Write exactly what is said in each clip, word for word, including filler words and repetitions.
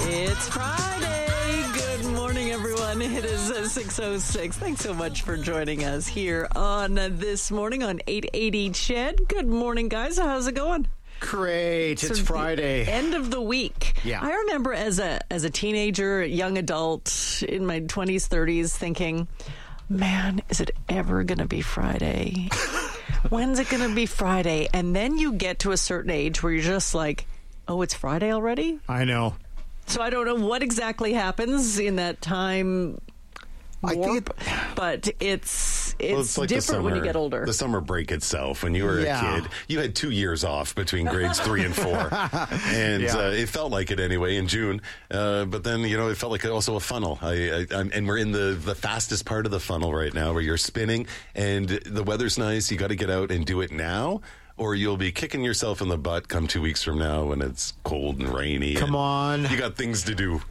It's Friday. Good morning, everyone. It is uh, six oh six. Thanks so much for joining us here on uh, this morning on eight eighty C H E D. Good morning, guys. How's it going? Great. It's so Friday. End of the week. Yeah. I remember as a as a teenager, young adult in my twenties, thirties thinking, man, is it ever going to be Friday? When's it going to be Friday? And then you get to a certain age where you're just like, oh, it's Friday already? I know. So I don't know what exactly happens in that time warp, I think it, but it's it's, well, it's like different summer, when you get older. The summer break itself, when you were Yeah. a kid, you had two years off between grades three and four. And Yeah. uh, it felt like it anyway in June. Uh, but then, you know, it felt like also a funnel. I, I, I'm, and we're in the, the fastest part of the funnel right now where you're spinning and the weather's nice. You got to get out and do it now, or you'll be kicking yourself in the butt come two weeks from now when it's cold and rainy. Come and on. You got things to do.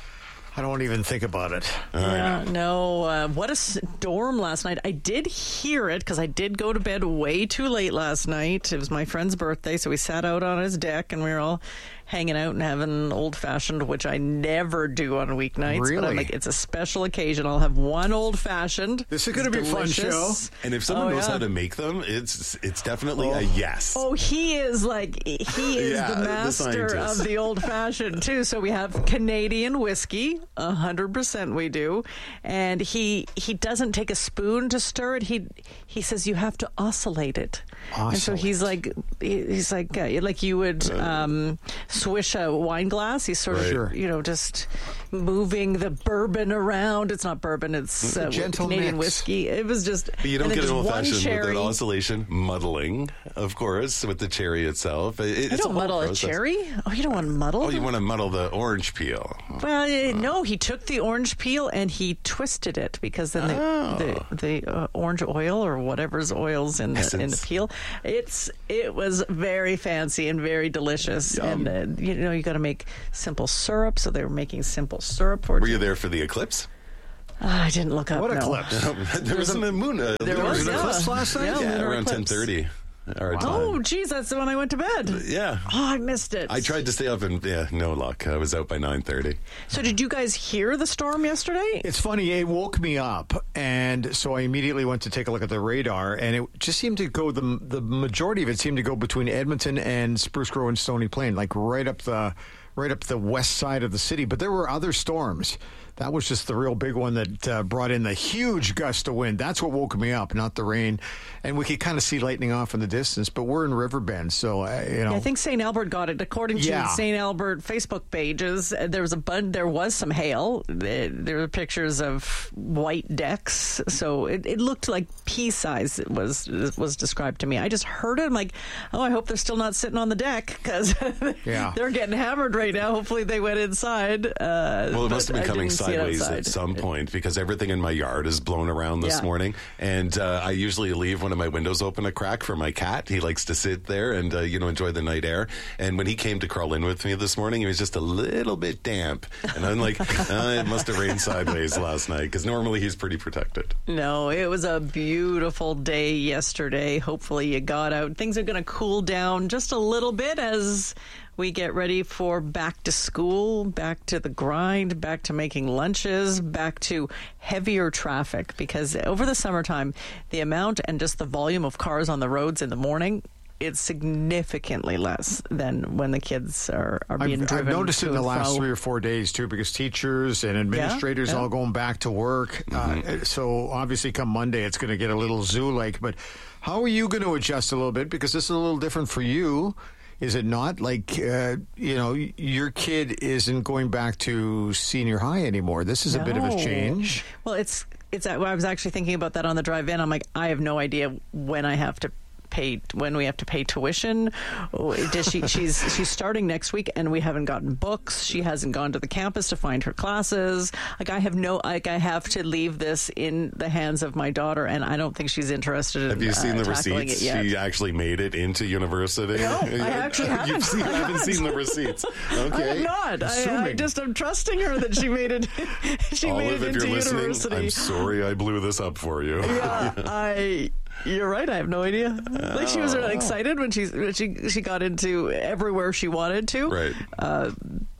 I don't even think about it. Yeah, no, uh, what a storm last night. I did hear it because I did go to bed way too late last night. It was my friend's birthday, so we sat out on his deck and we were all hanging out and having old-fashioned, which I never do on weeknights. But I'm Really? like, it's a special occasion. I'll have one old-fashioned. This is gonna be a fun Delicious. show. And if someone Oh, knows yeah. how to make them, it's it's definitely Oh. a yes. Oh, he is like, he is Yeah, the the master scientist. of the old-fashioned, too. So we have Canadian whiskey, one hundred percent we do. And he he doesn't take a spoon to stir it. He he says you have to oscillate it. And so he's like, he- he's like, uh, like you would um, swish a wine glass. He's sort of, Right. Sure. you know, just moving the bourbon around. It's not bourbon, it's uh, gentle Canadian mix. whiskey. It was just, But you don't and then get an just old one fashioned cherry. without oscillation, muddling, of course, with the cherry itself. It, You it's don't a whole muddle a process. cherry? Oh, you don't want to muddle? Oh, you want to muddle the orange peel. Well, uh, no, he took the orange peel and he twisted it because then the Oh. the, the uh, orange oil or whatever's oils in the, in the Essence. peel, it's it was very fancy and very delicious. Yum. And uh, you know, you got to make simple syrup, so they were making simple syrup for Were you. you there for the eclipse? Ah, I didn't look up. What no. eclipse? there was a- a moon. Uh, There lunar was, an yeah. eclipse last night? Yeah, Yeah, lunar around ten eclipse. thirty our time. Oh, geez, that's the one I went to bed. Yeah. Oh, I missed it. I tried to stay up and, yeah, no luck. I was out by nine thirty. So, did you guys hear the storm yesterday? It's funny, it woke me up, and so I immediately went to take a look at the radar, and it just seemed to go, the the majority of it seemed to go between Edmonton and Spruce Grove and Stony Plain, like right up the right up the west side of the city. But there were other storms. That was just the real big one that uh, brought in the huge gust of wind. That's what woke me up, not the rain. And we could kind of see lightning off in the distance, but we're in Riverbend, so, uh, you know. Yeah, I think Saint Albert got it. According to Yeah. Saint Albert Facebook pages, uh, there was a bun- there was some hail. Uh, There were pictures of white decks, so it, it looked like pea size. It was was described to me. I just heard it. I'm like, oh, I hope they're still not sitting on the deck because Yeah. they're getting hammered right now. Hopefully, they went inside. Uh, Well, it but must have been I coming didn't see it sideways outside. at some point because everything in my yard is blown around this Yeah. morning. And uh, I usually leave one of my windows open a crack for my cat. He likes to sit there and, uh, you know, enjoy the night air. And when he came to crawl in with me this morning, he was just a little bit damp. And I'm like, uh, it must have rained sideways last night because normally he's pretty protected. No, it was a beautiful day yesterday. Hopefully you got out. Things are going to cool down just a little bit as we get ready for back to school, back to the grind, back to making lunches, back to heavier traffic. Because over the summertime, the amount and just the volume of cars on the roads in the morning, it's significantly less than when the kids are, are being I've, driven. I've noticed to it in the and last fro. three or four days, too, because teachers and administrators yeah. all going back to work. Uh, so obviously come Monday, it's going to get a little zoo-like. But how are you going to adjust a little bit? Because this is a little different for you. Is it not? Like, uh, you know, your kid isn't going back to senior high anymore. This is a bit of a No. change. Well, it's it's. I was actually thinking about that on the drive in. I'm like, I have no idea when I have to pay when we have to pay tuition. Oh, Does she? She's she's starting next week, and we haven't gotten books. She hasn't gone to the campus to find her classes. Like I have no. Like I have to leave this in the hands of my daughter, and I don't think she's interested in. Have you seen uh, the tackling receipts? It yet. She actually made it into university. No, I actually haven't. You've seen, I I haven't haven't. seen the receipts. Okay. I have not. I, I Assuming. just I'm trusting her that she made it. she made Olive, it if into you're listening, university. I'm sorry I blew this up for you. Yeah, I. You're right. I have no idea. Like she was really excited when she when she she got into everywhere she wanted to. Right. Uh,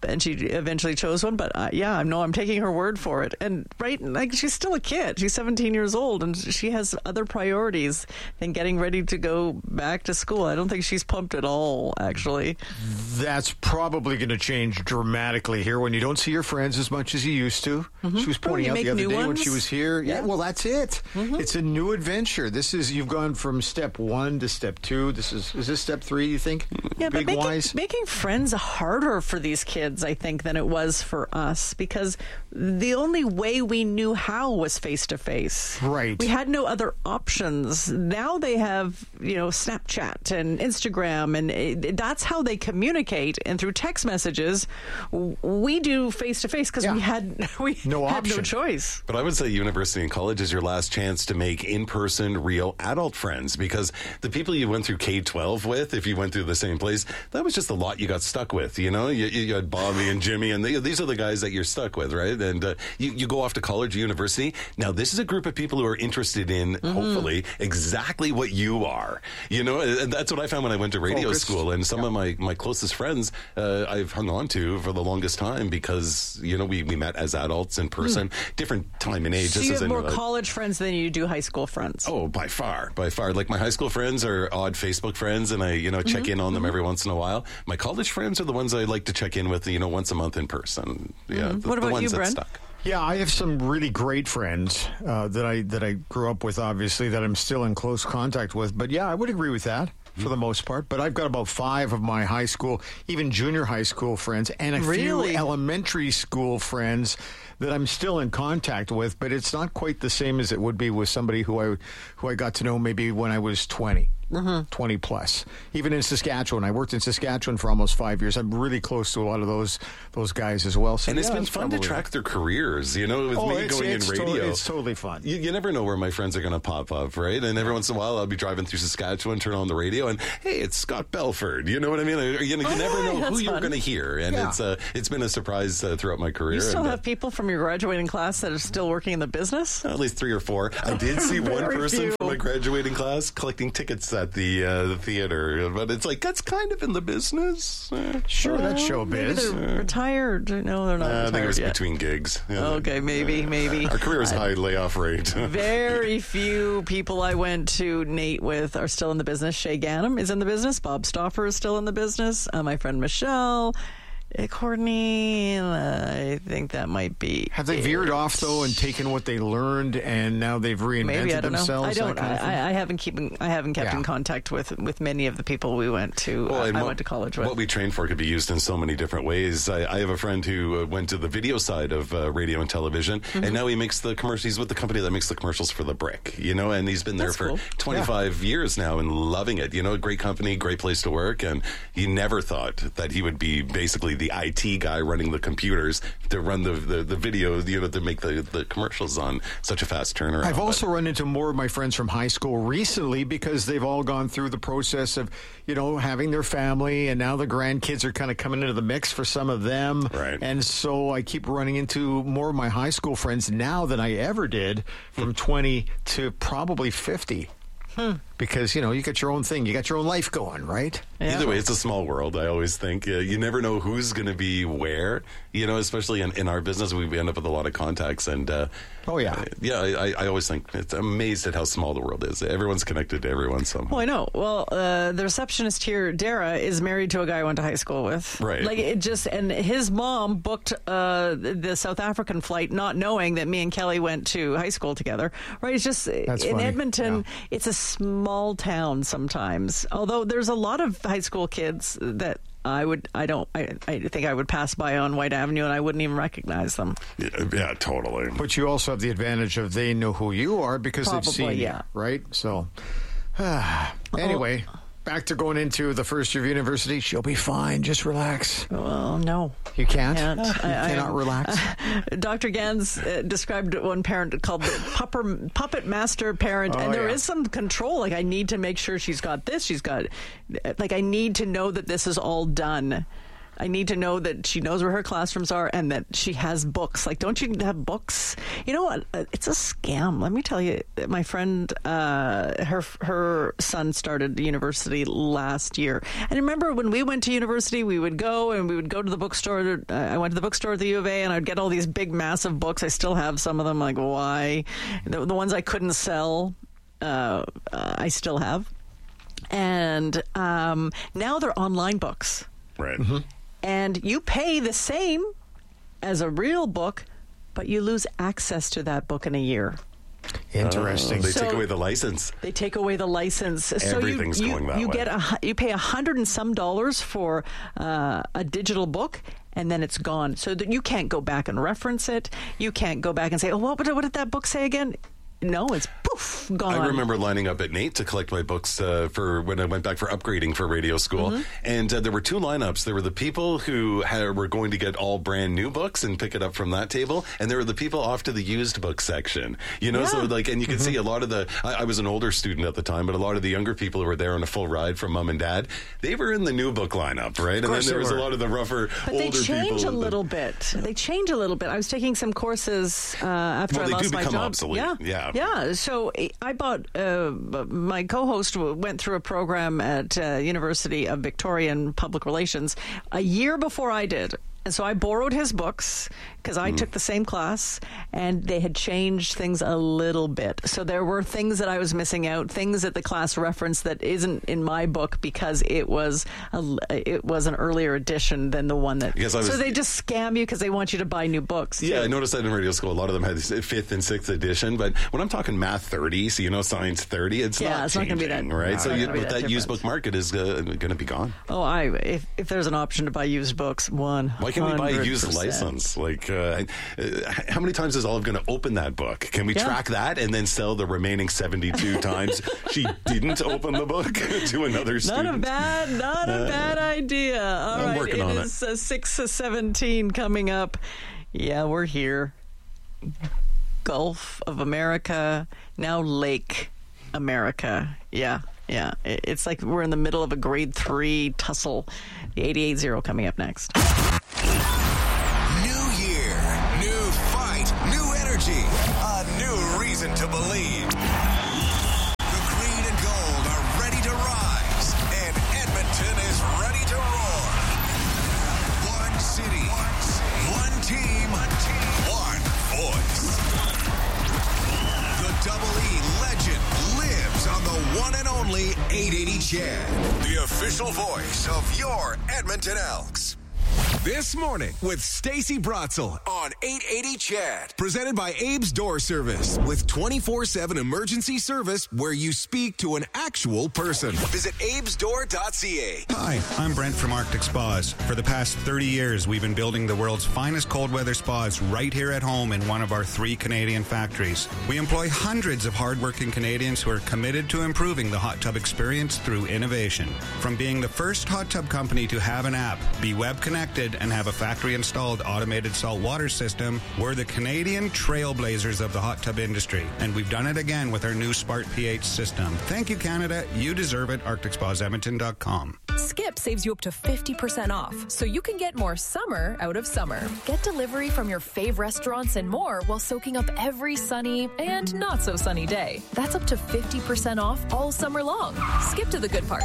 and she eventually chose one. But uh, yeah, I know I'm taking her word for it. And right, like she's still a kid. She's seventeen years old, and she has other priorities than getting ready to go back to school. I don't think she's pumped at all, actually. That's probably going to change dramatically here when you don't see your friends as much as you used to. Mm-hmm. She was pointing oh, out the other day ones? when she was here. Yeah, yeah well, that's it. Mm-hmm. It's a new adventure. This is you've gone from step one to step two. This is is this step three? You think? Yeah, Big but making, wise. making friends harder for these kids, I think, than it was for us, because the only way we knew how was face to face. Right. We had no other options. Now they have, you know, Snapchat and Instagram, and it, that's how they communicate. And through text messages, we do face to face because Yeah. we had we No had option. no choice. But I would say university and college is your last chance to make in-person, real adult friends, because the people you went through K twelve with, if you went through the same place, that was just a lot you got stuck with. You know, you, you had Bobby and Jimmy, and they, these are the guys that you're stuck with, right? And uh, you, you go off to college or university. Now, this is a group of people who are interested in, mm-hmm. hopefully, exactly what you are. You know, and that's what I found when I went to radio Focused. school. And some Yeah. of my, my closest friends uh, I've hung on to for the longest time because, you know, we, we met as adults in person, mm. different time and age. So This you is have in, more uh, college friends than you do high school friends. Oh, by far, by far. Like my high school friends are odd Facebook friends, and I, you know, check Mm-hmm. in on them every once in a while. My college friends are the ones I like to check in with, you know, once a month in person. Yeah, Mm-hmm. the, What the about ones you, that Brent? stuck. Yeah, I have some really great friends uh, that I that I grew up with, obviously, that I'm still in close contact with. But yeah, I would agree with that for the most part. But I've got about five of my high school, even junior high school friends, and a Really? few elementary school friends that I'm still in contact with. But it's not quite the same as it would be with somebody who I who I got to know maybe when I was twenty. Mm-hmm. twenty plus. Even in Saskatchewan, I worked in Saskatchewan for almost five years. I'm really close to a lot of those those guys as well. So And it's yeah, been it's fun to probably- track their careers, you know, with Oh, me it's, going it's in to- radio. it's totally fun. You, you never know where my friends are going to pop up, right? And every once in a while, I'll be driving through Saskatchewan, turn on the radio, and hey, it's Scott Belford. You know what I mean? You, you Oh, never know that's who you're fun. going to hear, and Yeah. it's uh, it's been a surprise uh, throughout my career. You still and, uh, have people from your graduating class that are still working in the business? At least three or four. I did see one Very person few. from my graduating class collecting tickets at the uh, the theater, but it's like that's kind of in the business. Uh, Sure, that's Well, maybe showbiz. they're retired. No, they're not I think it retired was yet. between gigs. Yeah. Okay, maybe, maybe. Our career is high layoff rate. Very few people I went to Nate with are still in the business. Shay Ganem is in the business. Bob Stauffer is still in the business. Uh, my friend Michelle. Uh, Courtney, uh, I think that might be. Have they veered it. off though and taken what they learned and now they've reinvented Maybe I don't know. themselves? I don't. that kind of thing? I, I haven't keeping. I haven't kept Yeah. in contact with, with many of the people we went to. Well, uh, and I what- went to college with. What we train for could be used in so many different ways. I, I have a friend who uh, went to the video side of uh, radio and television, Mm-hmm. and now he makes the commercials. He's with the company that makes the commercials for the Brick, you know, and he's been there That's for cool. twenty-five years now and loving it. You know, great company, great place to work, and he never thought that he would be basically the I T guy running the computers to run the the, the video, you know, to make the, the commercials on such a fast turnaround. I've But- also run into more of my friends from high school recently because they've all gone through the process of, you know, having their family, and now the grandkids are kind of coming into the mix for some of them. Right. And so I keep running into more of my high school friends now than I ever did from twenty to probably fifty. Hmm. Because, you know, you got your own thing. You got your own life going, right? Yeah. Either way, it's a small world. I always think uh, you never know who's going to be where. You know, especially in, in our business, we end up with a lot of contacts. And uh, Oh, yeah. uh, yeah. I, I always think it's amazed at how small the world is. Everyone's connected to everyone somehow. Well, I know. Well, uh, the receptionist here, Dara, is married to a guy I went to high school with. Right. Like it just, and his mom booked uh, the South African flight, not knowing that me and Kelly went to high school together. Right. It's just That's in funny. Edmonton. Yeah. It's a small town sometimes. Although there's a lot of high school kids that. I would, I don't, I, I think I would pass by on White Avenue and I wouldn't even recognize them. Yeah, yeah, totally. But you also have the advantage of they know who you are because they've Probably, seen yeah. you, right? So, anyway, back to going into the first year of university. She'll be fine. Just relax. Well, no. You can't? Can't. You I- I- cannot relax? Doctor Gans uh, described one parent called the pupper, puppet master parent, Oh, and there is yeah. some control. Like, I need to make sure she's got this, she's got, like, I need to know that this is all done. I need to know that she knows where her classrooms are and that she has books. Like, don't you have books? You know what? It's a scam. Let me tell you, my friend, uh, her her son started university last year. And remember when we went to university, we would go and we would go to the bookstore. Uh, I went to the bookstore at the U of A and I'd get all these big, massive books. I still have some of them. Like, why? The, the ones I couldn't sell, uh, uh, I still have. And um, now they're online books. Right. Mm-hmm. And you pay the same as a real book, but you lose access to that book in a year. Interesting. Uh, they So- take away the license. They take away the license. Everything's so you, going you, that you way. get a hu- you pay a hundred and some dollars for uh, a digital book, and then it's gone. So that you can't go back and reference it. You can't go back and say, "Oh, what, what did that book say again?" No, it's poof, gone. I remember lining up at Nate to collect my books uh, for when I went back for upgrading for radio school. Mm-hmm. And uh, there were two lineups. There were the people who had, were going to get all brand new books and pick it up from that table. And there were the people off to the used book section. You know, Yeah. so like, and you could Mm-hmm. see a lot of the, I, I was an older student at the time, but a lot of the younger people who were there on a full ride from mom and dad, they were in the new book lineup, right? And then course there they was were. a lot of the rougher, But older they people. change a in the- little bit. They change a little bit. I was taking some courses uh, after Well, I they lost do my become job. obsolete. Yeah, Yeah. yeah. So I bought. Uh, my co-host went through a program at uh, University of Victoria in Public Relations a year before I did. And so I borrowed his books because I mm. took the same class, and they had changed things a little bit. So there were things that I was missing out, things that the class referenced that isn't in my book because it was a, it was an earlier edition than the one that. Yes, I was- so they just scam you because they want you to buy new books. Yeah, too. I noticed that in radio school. A lot of them had fifth and sixth edition. But when I'm talking math thirty, so you know science thirty, it's Yeah, not it's not gonna be changing, that- right? it's So not you, gonna be but that that used book different. market is uh, going to be gone. Oh, I if if there's an option to buy used books, one. Why can't we buy a used one hundred percent. license? Like, uh, uh, how many times is Olive going to open that book? Can we Yeah. track that and then sell the remaining seventy-two times she didn't open the book to another Not student? a bad, not a bad idea. All I'm right, working it on it. is uh, six to seventeen coming up. Yeah, we're here. Gulf of America, now Lake America. Yeah, yeah. It- It's like we're in the middle of a grade three tussle. The eighty-eight zero coming up next. New year, new fight, new energy, a new reason to believe. The green and gold are ready to rise, and Edmonton is ready to roar. One city, one team, one voice. The Double E legend lives on the one and only eight eighty Chad, the official voice of your Edmonton Elks. This morning with Stacey Brotzel on eight eighty Chad. Presented by Abe's Door Service with twenty-four seven emergency service where you speak to an actual person. Visit abes door dot c a. Hi, I'm Brent from Arctic Spas. For the past thirty years, we've been building the world's finest cold weather spas right here at home in one of our three Canadian factories. We employ hundreds of hardworking Canadians who are committed to improving the hot tub experience through innovation. From being the first hot tub company to have an app, be web connected, and have a factory-installed automated saltwater system, we're the Canadian trailblazers of the hot tub industry, and we've done it again with our new Smart pH system. Thank you, Canada. You deserve it. arctic spas edmonton dot com. Skip saves you up to fifty percent off, so you can get more summer out of summer. Get delivery from your fave restaurants and more while soaking up every sunny and not so sunny day. That's up to fifty percent off all summer long. Skip to the good part.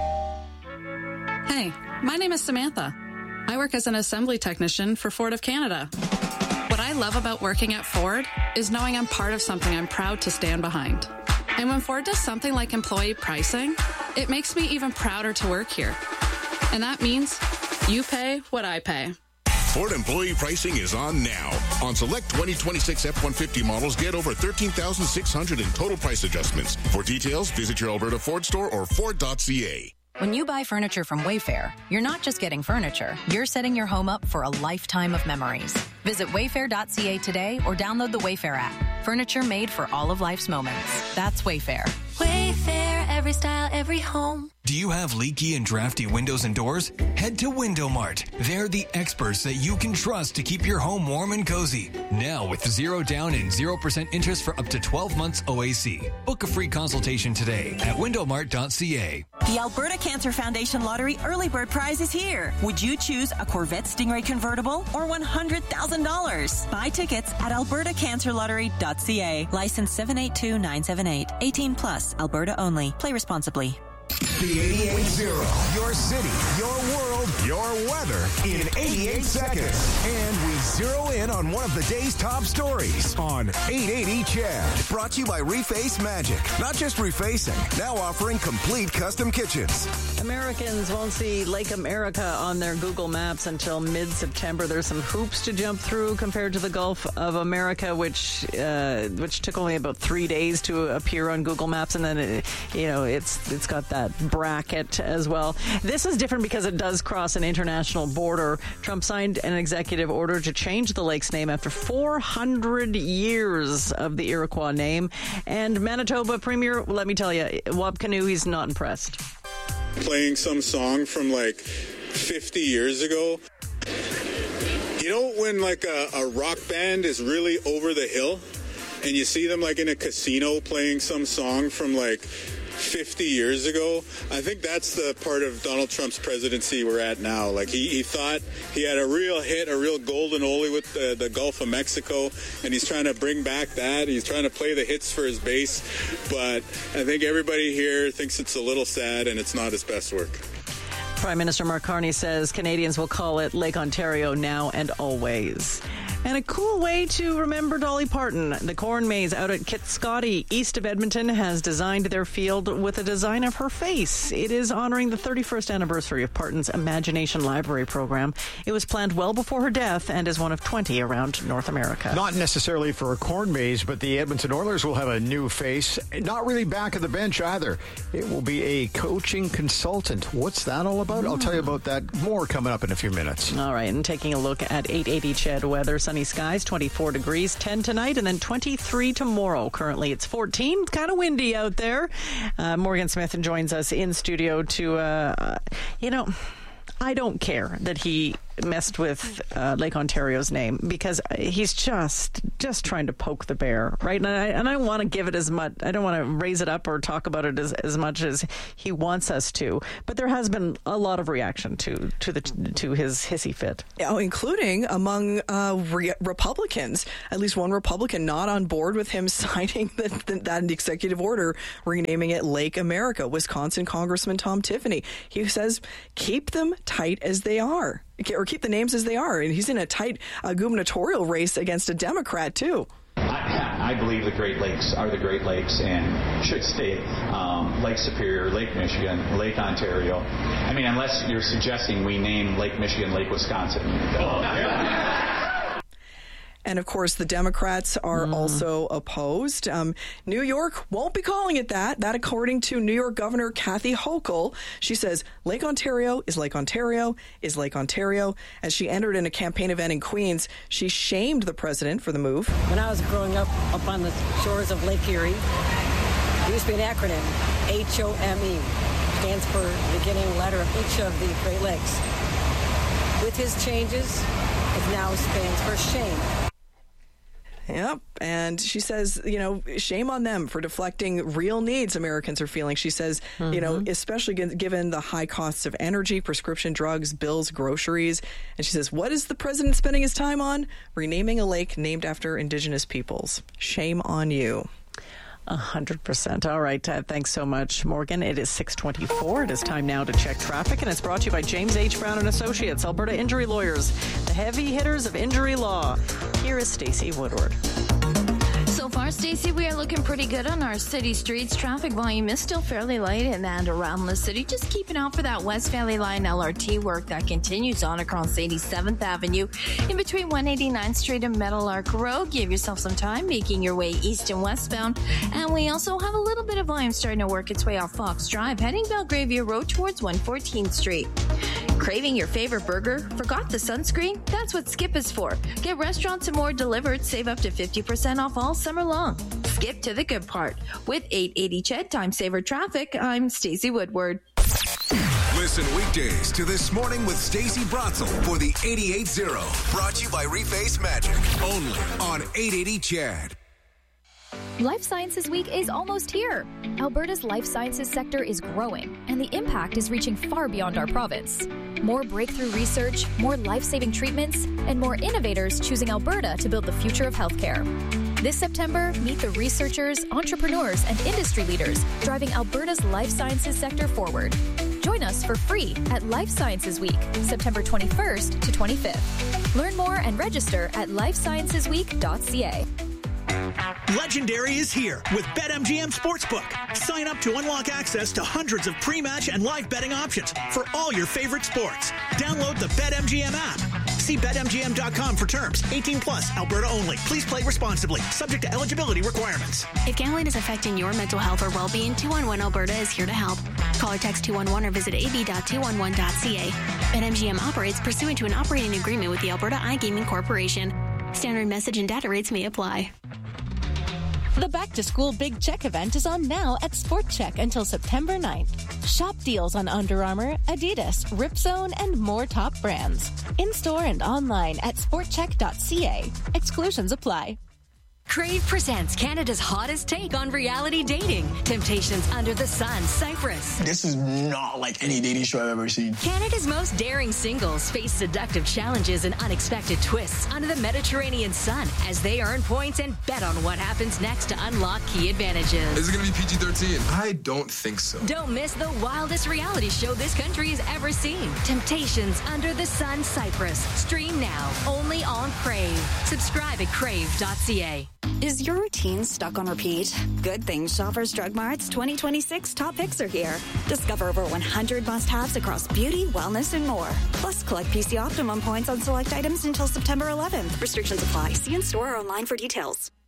Hey, my name is Samantha. I work as an assembly technician for Ford of Canada. What I love about working at Ford is knowing I'm part of something I'm proud to stand behind. And when Ford does something like employee pricing, it makes me even prouder to work here. And that means you pay what I pay. Ford employee pricing is on now. On select twenty twenty-six F one fifty models, get over thirteen thousand six hundred dollars in total price adjustments. For details, visit your Alberta Ford store or ford dot c a. When you buy furniture from Wayfair, you're not just getting furniture, you're setting your home up for a lifetime of memories. Visit wayfair dot c a today or download the Wayfair app. Furniture made for all of life's moments. That's Wayfair. Wayfair, every style, every home. Do you have leaky and drafty windows and doors? Head to Window Mart. They're the experts that you can trust to keep your home warm and cozy. Now with zero down and zero percent interest for up to twelve months O A C. Book a free consultation today at window mart dot c a. The Alberta Cancer Foundation Lottery Early Bird Prize is here. Would you choose a Corvette Stingray convertible or one hundred thousand dollars? Buy tickets at alberta cancer lottery dot c a. License seven eight two nine seven eight. eighteen plus. Alberta only. Play responsibly. The eighty-eight Zero. Your city, your world, your weather in eighty-eight seconds. And we zero in on one of the day's top stories on eight eighty C H E D. Brought to you by Reface Magic. Not just refacing, now offering complete custom kitchens. Americans won't see Lake America on their Google Maps until mid-September. There's some hoops to jump through compared to the Gulf of America, which uh, which took only about three days to appear on Google Maps, and then it, you know it's it's got that bracket as well. This is different because it does cross an international border. Trump signed an executive order to change the lake's name after four hundred years of the Iroquois name. And Manitoba Premier, let me tell you, Wab Kinew, he's not impressed. Playing some song from like fifty years ago. You know when like a, a rock band is really over the hill and you see them like in a casino playing some song from like fifty years ago? I think that's the part of Donald Trump's presidency we're at now. Like he, he thought he had a real hit, a real golden oldie with the, the Gulf of Mexico, and he's trying to bring back that. He's trying to play the hits for his base, but I think everybody here thinks it's a little sad and it's not his best work. Prime Minister Mark Carney says Canadians will call it Lake Ontario now and always. And a cool way to remember Dolly Parton. The Corn Maze out at Kitscotty, east of Edmonton, has designed their field with a design of her face. It is honoring the thirty-first anniversary of Parton's Imagination Library program. It was planned well before her death and is one of twenty around North America. Not necessarily for a corn maze, but the Edmonton Oilers will have a new face. Not really back of the bench either. It will be a coaching consultant. What's that all about? I'll tell you about that more coming up in a few minutes. All right, and taking a look at eight eighty C H E D weather. Sunny skies, twenty-four degrees, ten tonight, and then twenty-three tomorrow. Currently, it's fourteen. Kind of windy out there. Uh, Morgan Smith joins us in studio to, uh, you know, I don't care that he messed with uh, Lake Ontario's name because he's just just trying to poke the bear, right? And I, and I want to give it as much, I don't want to raise it up or talk about it as, as much as he wants us to. But there has been a lot of reaction to to the to his hissy fit. Oh, including among uh, re- Republicans. At least one Republican not on board with him signing the, the, that executive order renaming it Lake America. Wisconsin Congressman Tom Tiffany. He says, keep them tight as they are. Or keep the names as they are. And he's in a tight uh, gubernatorial race against a Democrat, too. I, I believe the Great Lakes are the Great Lakes and should stay. Um, Lake Superior, Lake Michigan, Lake Ontario. I mean, unless you're suggesting we name Lake Michigan Lake Wisconsin. And, of course, the Democrats are mm. also opposed. Um, New York won't be calling it that. That, according to New York Governor Kathy Hochul. She says Lake Ontario is Lake Ontario is Lake Ontario. As she entered in a campaign event in Queens, she shamed the president for the move. When I was growing up up on the shores of Lake Erie, there used to be an acronym, H O M E, stands for the beginning letter of each of the Great Lakes. With his changes, it now stands for shame. Yep. And she says, you know, shame on them for deflecting real needs Americans are feeling. She says, mm-hmm. you know, especially given the high costs of energy, prescription drugs, bills, groceries. And she says, what is the president spending his time on? Renaming a lake named after Indigenous peoples. Shame on you. A hundred percent. All right. Uh, thanks so much, Morgan. It is six twenty-four. It is time now to check traffic, and it's brought to you by James H. Brown and Associates, Alberta Injury Lawyers, the heavy hitters of injury law. Here is Stacey Woodward. So far, Stacey, we are looking pretty good on our city streets. Traffic volume is still fairly light in and around the city. Just keeping out for that West Valley Line L R T work that continues on across eighty-seventh Avenue in between one eighty-ninth Street and Meadowlark Road. Give yourself some time making your way east and westbound. And we also have a little bit of volume starting to work its way off Fox Drive, heading Belgravia Road towards one fourteenth Street. Craving your favorite burger? Forgot the sunscreen? That's what Skip is for. Get restaurants and more delivered. Save up to fifty percent off all summer long. Skip to the good part. With eight eighty C H E D Time Saver Traffic, I'm Stacey Woodward. Listen weekdays to This Morning with Stacey Bratzel for the eighty-eight zero. Brought to you by Reface Magic. Only on eight eighty C H E D. Life Sciences Week is almost here. Alberta's life sciences sector is growing, and the impact is reaching far beyond our province. More breakthrough research, more life-saving treatments, and more innovators choosing Alberta to build the future of healthcare. This September, meet the researchers, entrepreneurs, and industry leaders driving Alberta's life sciences sector forward. Join us for free at Life Sciences Week, September twenty-first to twenty-fifth. Learn more and register at life sciences week dot c a. Legendary is here with BetMGM Sportsbook. Sign up to unlock access to hundreds of pre-match and live betting options for all your favorite sports. Download the BetMGM app. See bet M G M dot com for terms. eighteen plus, Alberta only. Please play responsibly. Subject to eligibility requirements. If gambling is affecting your mental health or well-being, two one one Alberta is here to help. Call or text two one one or visit a b dot two one one dot c a. BetMGM operates pursuant to an operating agreement with the Alberta iGaming Corporation. Standard message and data rates may apply. The Back to School Big Check event is on now at Sport Check until September ninth. Shop deals on Under Armour, Adidas, Ripzone, and more top brands. In-store and online at sport check dot c a. Exclusions apply. Crave presents Canada's hottest take on reality dating. Temptations Under the Sun, Cyprus. This is not like any dating show I've ever seen. Canada's most daring singles face seductive challenges and unexpected twists under the Mediterranean sun as they earn points and bet on what happens next to unlock key advantages. Is it going to be P G thirteen? I don't think so. Don't miss the wildest reality show this country has ever seen. Temptations Under the Sun, Cyprus. Stream now, only on Crave. Subscribe at crave dot c a. Is your routine stuck on repeat? Good thing Shoppers Drug Mart's twenty twenty-six top picks are here. Discover over one hundred must-haves across beauty, wellness, and more. Plus, collect P C Optimum points on select items until September eleventh. Restrictions apply. See in-store or online for details.